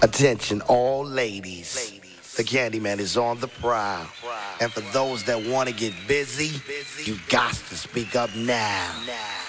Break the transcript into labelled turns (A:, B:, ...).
A: Attention, all ladies. The Candyman is on the prowl. And for those that want to get busy, you got to speak up now.